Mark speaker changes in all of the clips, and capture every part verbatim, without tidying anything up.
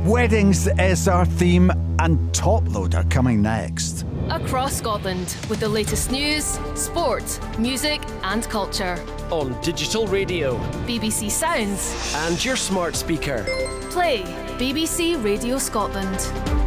Speaker 1: Weddings is our theme, and Top Load are coming next.
Speaker 2: Across Scotland with the latest news, sport, music and culture.
Speaker 3: On digital radio,
Speaker 2: B B C Sounds
Speaker 3: and your smart speaker.
Speaker 2: Play B B C Radio Scotland.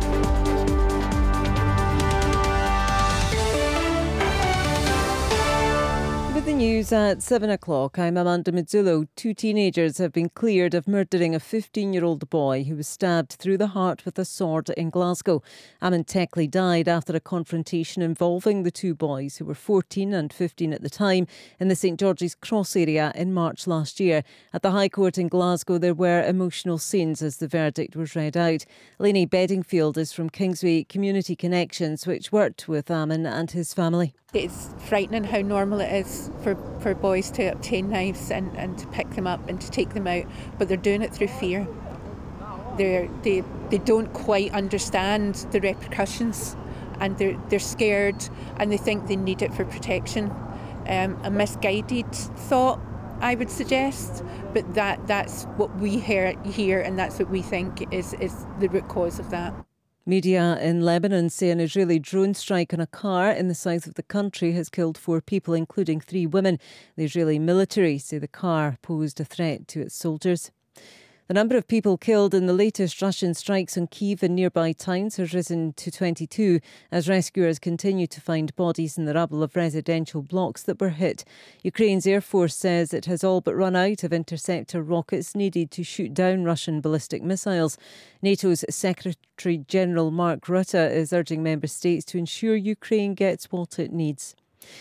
Speaker 4: With the news at seven o'clock, I'm Amanda Mizzullo. Two teenagers have been cleared of murdering a fifteen-year-old boy who was stabbed through the heart with a sword in Glasgow. Ammon Teckley died after a confrontation involving the two boys, who were fourteen and fifteen at the time, in the St George's Cross area in March last year. At the High Court in Glasgow, there were emotional scenes as the verdict was read out. Lainey Bedingfield is from Kingsway Community Connections, which worked with Ammon and his family.
Speaker 5: It's frightening how normal it is for, for boys to obtain knives and, and to pick them up and to take them out, but they're doing it through fear. They're, they they don't quite understand the repercussions, and they're, they're scared, and they think they need it for protection. Um, a misguided thought, I would suggest, but that, that's what we hear, hear and that's what we think is, is the root cause of that.
Speaker 4: Media in Lebanon say an Israeli drone strike on a car in the south of the country has killed four people, including three women. The Israeli military say the car posed a threat to its soldiers. The number of people killed in the latest Russian strikes on Kyiv and nearby towns has risen to twenty-two as rescuers continue to find bodies in the rubble of residential blocks that were hit. Ukraine's Air Force says it has all but run out of interceptor rockets needed to shoot down Russian ballistic missiles. NATO's Secretary-General Mark Rutte is urging member states to ensure Ukraine gets what it needs.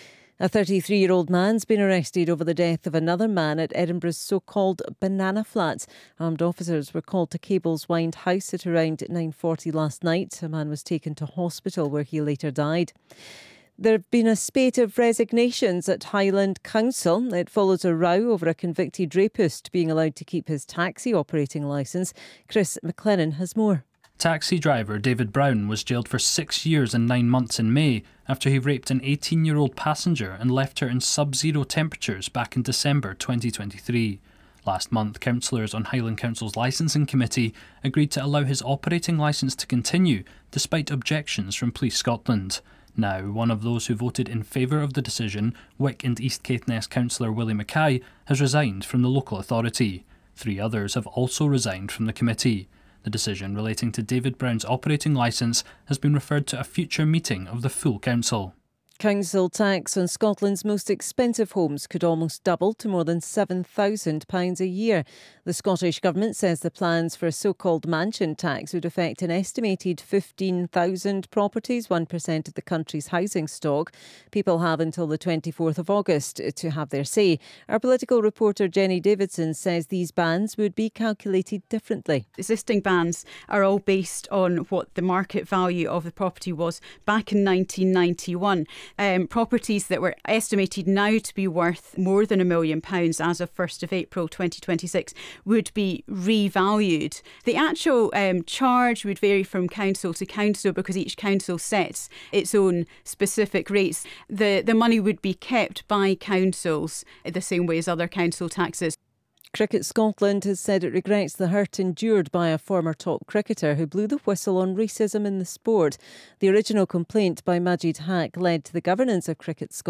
Speaker 4: A thirty-three-year-old man's been arrested over the death of another man at Edinburgh's so-called Banana Flats. Armed officers were called to Cableswynd House at around nine forty last night. A man was taken to hospital where he later died. There have been a spate of resignations at Highland Council. It follows a row over a convicted rapist being allowed to keep his taxi operating licence. Chris McLennan has more.
Speaker 6: Taxi driver David Brown was jailed for six years and nine months in May after he raped an eighteen-year-old passenger and left her in sub-zero temperatures back in December twenty twenty-three. Last month, councillors on Highland Council's licensing committee agreed to allow his operating licence to continue despite objections from Police Scotland. Now, one of those who voted in favour of the decision, Wick and East Caithness councillor Willie Mackay, has resigned from the local authority. Three others have also resigned from the committee. The decision relating to David Brown's operating licence has been referred to a future meeting of the full council.
Speaker 4: Council tax on Scotland's most expensive homes could almost double to more than seven thousand pounds a year. The Scottish Government says the plans for a so-called mansion tax would affect an estimated fifteen thousand properties, one percent of the country's housing stock. People have until the twenty-fourth of August to have their say. Our political reporter Jenny Davidson says these bans would be calculated differently.
Speaker 7: Existing bans are all based on what the market value of the property was back in nineteen ninety-one. Um, properties that were estimated now to be worth more than a million pounds as of first of April twenty twenty-six would be revalued. The actual um, charge would vary from council to council because each council sets its own specific rates. The, the money would be kept by councils the same way as other council taxes.
Speaker 4: Cricket Scotland has said it regrets the hurt endured by a former top cricketer who blew the whistle on racism in the sport. The original complaint by Majid Haq led to the governance of Cricket Scotland